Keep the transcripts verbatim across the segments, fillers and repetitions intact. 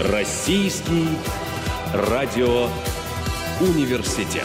Российский радиоуниверситет.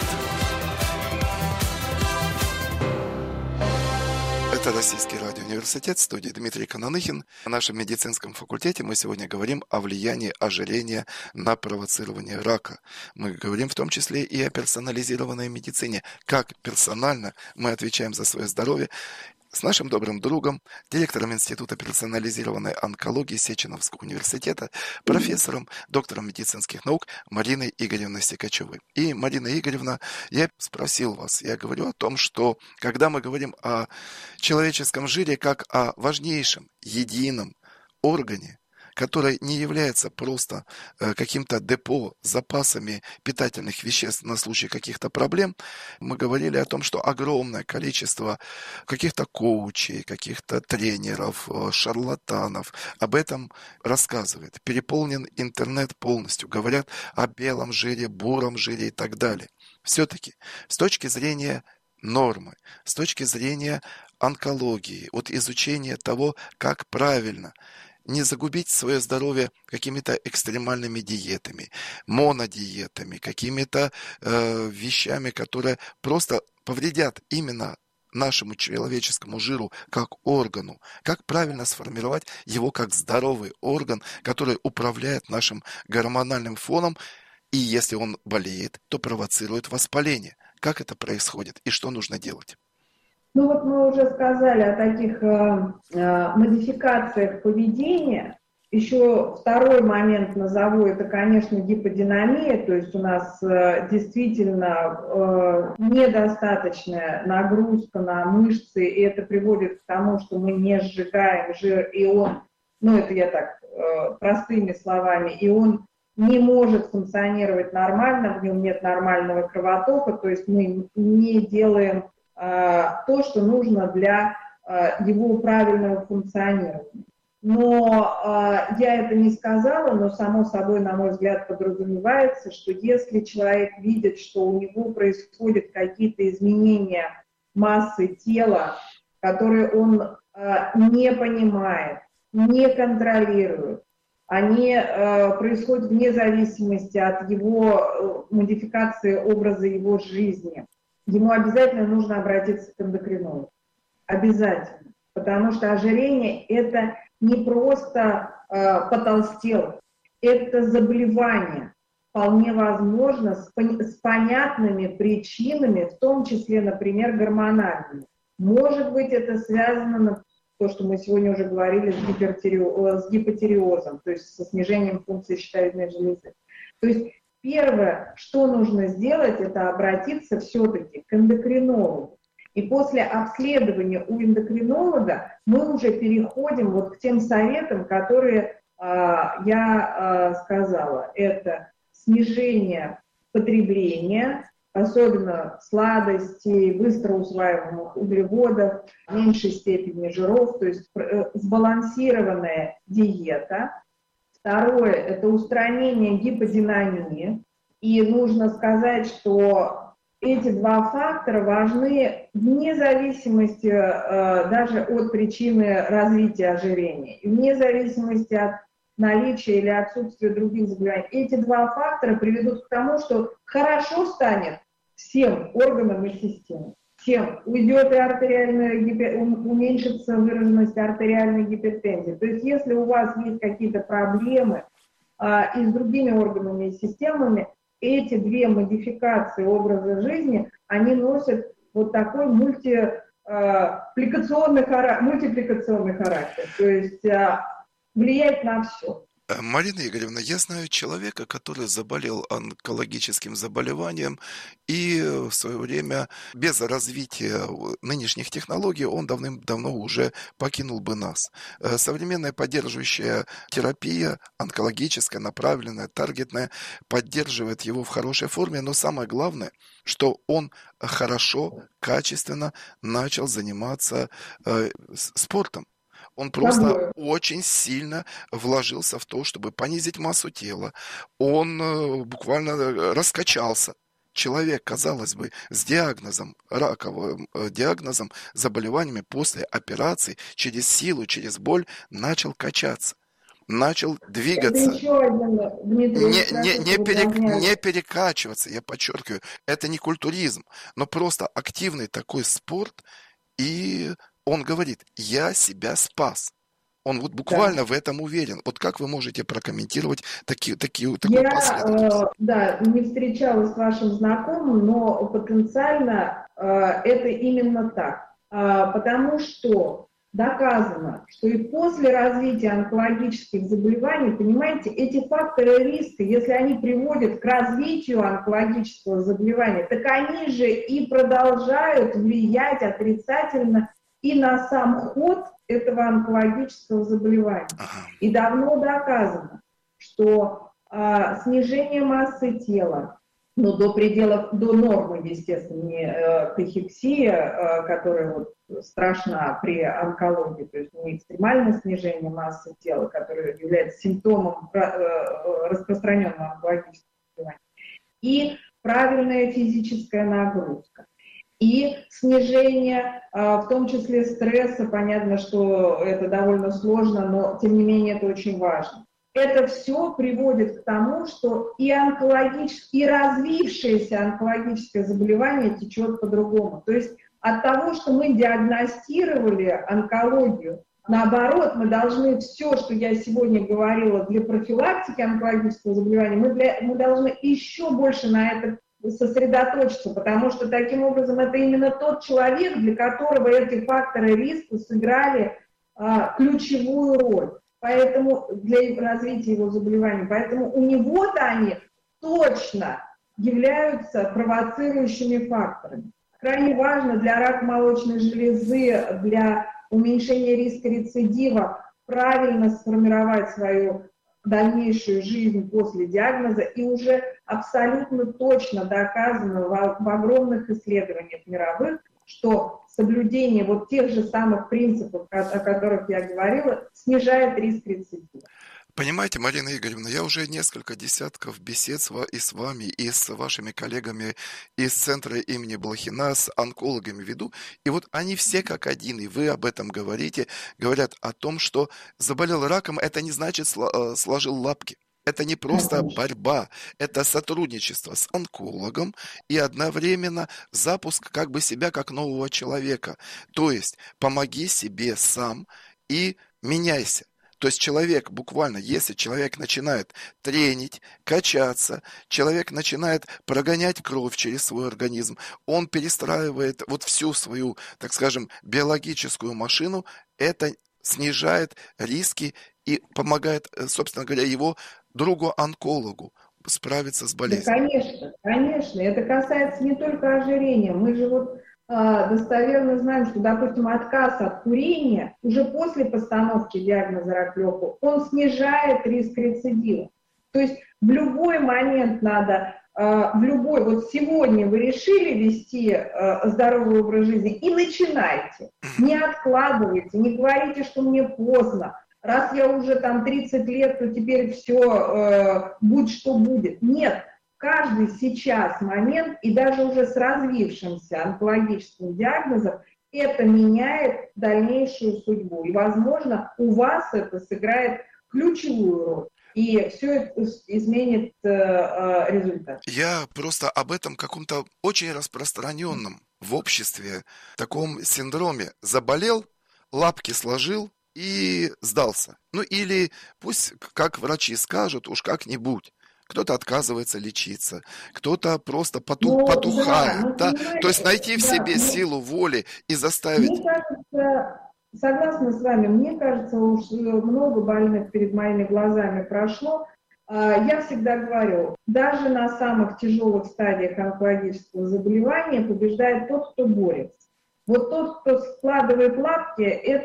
Это Российский радиоуниверситет, в студии Дмитрий Кананыхин. На нашем медицинском факультете мы сегодня говорим о влиянии ожирения на провоцирование рака. Мы говорим в том числе и о персонализированной медицине. Как персонально мы отвечаем за свое здоровье. С нашим добрым другом, директором Института персонализированной онкологии Сеченовского университета, профессором, доктором медицинских наук Мариной Игоревной Сикачевой. И, Марина Игоревна, я спросил вас, я говорю о том, что когда мы говорим о человеческом жире как о важнейшем, едином органе, который не является просто э, каким-то депо с запасами питательных веществ на случай каких-то проблем, мы говорили о том, что огромное количество каких-то коучей, каких-то тренеров, э, шарлатанов об этом рассказывает. Переполнен интернет полностью, говорят о белом жире, буром жире и так далее. Все-таки с точки зрения нормы, с точки зрения онкологии, от изучения того, как правильно не загубить свое здоровье какими-то экстремальными диетами, монодиетами, какими-то э, вещами, которые просто повредят именно нашему человеческому жиру как органу. Как правильно сформировать его как здоровый орган, который управляет нашим гормональным фоном, и если он болеет, то провоцирует воспаление. Как это происходит и что нужно делать? Ну вот мы уже сказали о таких э, э, модификациях поведения. Еще второй момент назову, это, конечно, гиподинамия, то есть у нас э, действительно э, недостаточная нагрузка на мышцы, и это приводит к тому, что мы не сжигаем жир, и он, ну это я так э, простыми словами, и он не может функционировать нормально, в нем нет нормального кровотока, то есть мы не делаем то, что нужно для его правильного функционирования. Но я это не сказала, но само собой, на мой взгляд, подразумевается, что если человек видит, что у него происходят какие-то изменения массы тела, которые он не понимает, не контролирует, они происходят вне зависимости от его модификации образа его жизни, ему обязательно нужно обратиться к эндокринологу. Обязательно. Потому что ожирение – это не просто э, потолстел, это заболевание. Вполне возможно с, с понятными причинами, в том числе, например, гормональными. Может быть, это связано на то, что мы сегодня уже говорили, с, гипертирео, с гипотиреозом, то есть со снижением функции щитовидной железы. То есть первое, что нужно сделать, это обратиться все-таки к эндокринологу. И после обследования у эндокринолога мы уже переходим вот к тем советам, которые э, я э, сказала. Это снижение потребления, особенно сладостей, быстро усваиваемых углеводов, в меньшей степени жиров, то есть э, сбалансированная диета. Второе – это устранение гиподинамии. И нужно сказать, что эти два фактора важны вне зависимости э, даже от причины развития ожирения, вне зависимости от наличия или отсутствия других заболеваний. Эти два фактора приведут к тому, что хорошо станет всем органам и системам. Всем уйдет и артериальная гипер... уменьшится выраженность артериальной гипертензии. То есть если у вас есть какие-то проблемы а, и с другими органами и системами, эти две модификации образа жизни, они носят вот такой мультипликационный характер, мультипликационный характер, то есть а, влияет на все. Марина Игоревна, я знаю человека, который заболел онкологическим заболеванием, и в свое время без развития нынешних технологий он давным-давно уже покинул бы нас. Современная поддерживающая терапия, онкологическая, направленная, таргетная, поддерживает его в хорошей форме, но самое главное, что он хорошо, качественно начал заниматься э, спортом. Он просто Собой. очень сильно вложился в то, чтобы понизить массу тела. Он э, буквально раскачался. Человек, казалось бы, с диагнозом, раковым э, диагнозом, заболеваниями после операции, через силу, через боль начал качаться. начал Это двигаться. еще один, Дмитрий, Не, очень не, хорошо, не, что вы перек- подняли. не перекачиваться, я подчеркиваю, это не культуризм, но просто активный такой спорт, и он говорит, я себя спас. Он вот Да. буквально в этом уверен. Вот как вы можете прокомментировать такие, такие, такую Я, последовательность? э, да, не встречалась с вашим знакомым, но потенциально э, это именно так. А, потому что доказано, что и после развития онкологических заболеваний, понимаете, эти факторы риска, если они приводят к развитию онкологического заболевания, так они же и продолжают влиять отрицательно и на сам ход этого онкологического заболевания. Ага. И давно доказано, что а, снижение массы тела, ну, до пределов, до нормы, естественно, не э, кахексия, э, которая вот страшна при онкологии, то есть не экстремальное снижение массы тела, которое является симптомом э, распространенного онкологического заболевания, и правильная физическая нагрузка. И снижение, в том числе стресса, понятно, что это довольно сложно, но тем не менее это очень важно. Это все приводит к тому, что и онкологическое, и развившееся онкологическое заболевание течет по-другому. То есть от того, что мы диагностировали онкологию, наоборот, мы должны все, что я сегодня говорила для профилактики онкологического заболевания, мы, для, мы должны еще больше на это сосредоточиться, потому что таким образом это именно тот человек, для которого эти факторы риска сыграли а, ключевую роль. Поэтому для развития его заболевания. Поэтому у него-то они точно являются провоцирующими факторами. Крайне важно для рака молочной железы, для уменьшения риска рецидива правильно сформировать свою дальнейшую жизнь после диагноза, и уже абсолютно точно доказано в, в огромных исследованиях мировых, что соблюдение вот тех же самых принципов, о, о которых я говорила, снижает риск рецидива. Понимаете, Марина Игоревна, я уже несколько десятков бесед с ва- и с вами, и с вашими коллегами из центра имени Блохина, с онкологами веду, и вот они все как один, и вы об этом говорите, говорят о том, что заболел раком, это не значит сло- э, сложил лапки. Это не просто Конечно. борьба, это сотрудничество с онкологом и одновременно запуск как бы себя как нового человека. То есть помоги себе сам и меняйся. То есть человек буквально, если человек начинает тренить, качаться, человек начинает прогонять кровь через свой организм, он перестраивает вот всю свою, так скажем, биологическую машину, это снижает риски и помогает, э, собственно говоря, его другу-онкологу справиться с Да, болезнью. конечно, конечно. Это касается не только ожирения. Мы же вот а, достоверно знаем, что, допустим, отказ от курения уже после постановки диагноза рак легкого, он снижает риск рецидива. То есть в любой момент надо, а, в любой, вот сегодня вы решили вести а, здоровый образ жизни и начинайте. Не откладывайте, не говорите, что мне поздно. Раз я уже там тридцать лет, то теперь все, э, будь что будет. Нет, каждый сейчас момент, и даже уже с развившимся онкологическим диагнозом, это меняет дальнейшую судьбу. И, возможно, у вас это сыграет ключевую роль. И все это изменит э, э, результат. Я просто об этом каком-то очень распространенном в обществе таком синдроме заболел, лапки сложил и сдался. Ну или пусть, как врачи скажут, уж как-нибудь. Кто-то отказывается лечиться, кто-то просто поту- Ну, да, потухает, ну, да? То есть понимаете, найти в да, себе ну, силу воли и заставить. мне кажется, согласна с вами, мне кажется, уж много больных перед моими глазами прошло. Я всегда говорю, даже на самых тяжелых стадиях онкологического заболевания побеждает тот, кто борется. Вот тот, кто складывает лапки,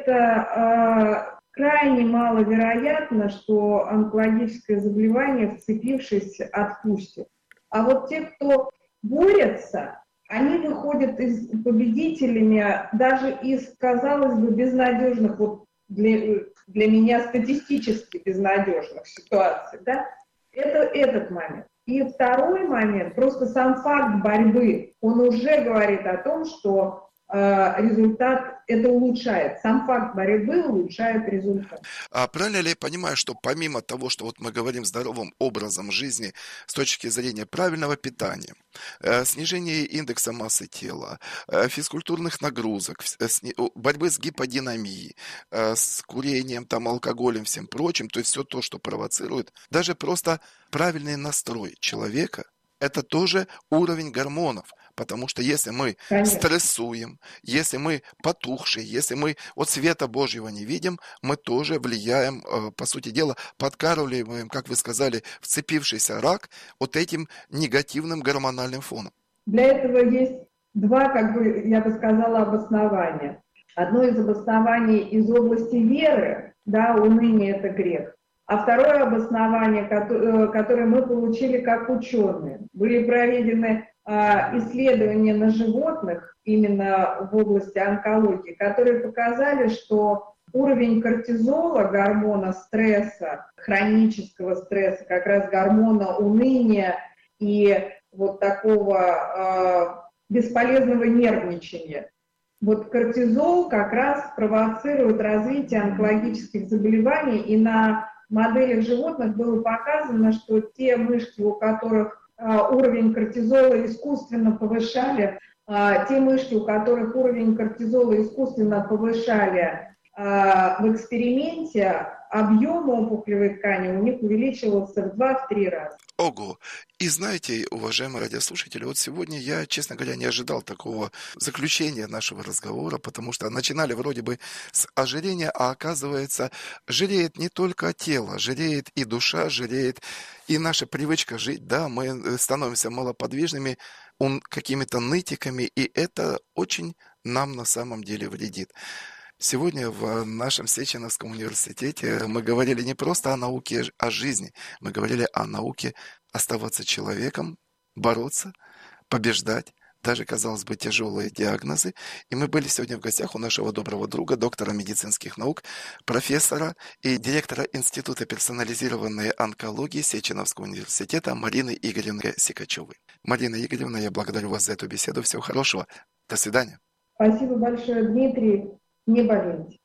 это крайне маловероятно, что онкологическое заболевание, вцепившись, отпустит. А вот те, кто борется, они выходят из, победителями даже из, казалось бы, безнадежных, вот для, для меня статистически безнадежных ситуаций. Да? Это этот момент. И второй момент, просто сам факт борьбы, он уже говорит о том, что результат это улучшает. Сам факт борьбы улучшает результат. А правильно ли я понимаю, что помимо того, что вот мы говорим здоровым образом жизни с точки зрения правильного питания, э, снижения индекса массы тела, э, физкультурных нагрузок, э, сни- о, борьбы с гиподинамией, э, с курением, там, алкоголем, всем прочим, то есть все то, что провоцирует, даже просто правильный настрой человека, это тоже уровень гормонов. Потому что если мы Конечно. стрессуем, если мы потухшие, если мы от света Божьего не видим, мы тоже влияем, э, по сути дела, подкармливаем, как вы сказали, вцепившийся рак вот этим негативным гормональным фоном. Для этого есть два, как бы, я бы сказала, обоснования. Одно из обоснований из области веры, да, уныние – это грех. А второе обоснование, которое мы получили как ученые, были проведены исследования на животных, именно в области онкологии, которые показали, что уровень кортизола, гормона стресса, хронического стресса, как раз гормона уныния и вот такого э, бесполезного нервничания. Вот кортизол как раз провоцирует развитие онкологических заболеваний, и на моделях животных было показано, что те мышки, у которых уровень кортизола искусственно повышали, те мышки, у которых уровень кортизола искусственно повышали в эксперименте, объем опухолевой ткани у них увеличивался в два-три раза. Ого! И знаете, уважаемые радиослушатели, вот сегодня я, честно говоря, не ожидал такого заключения нашего разговора, потому что начинали вроде бы с ожирения, а оказывается, жалеет не только тело, жалеет и душа, жалеет и наша привычка жить. Да, мы становимся малоподвижными, какими-то нытиками, и это очень нам на самом деле вредит. Сегодня в нашем Сеченовском университете мы говорили не просто о науке, о жизни, мы говорили о науке оставаться человеком, бороться, побеждать, даже, казалось бы, тяжелые диагнозы. И мы были сегодня в гостях у нашего доброго друга, доктора медицинских наук, профессора и директора Института персонализированной онкологии Сеченовского университета Марины Игоревны Сикачевой. Марина Игоревна, я благодарю вас за эту беседу. Всего хорошего. До свидания. Спасибо большое, Дмитрий. Не болейте.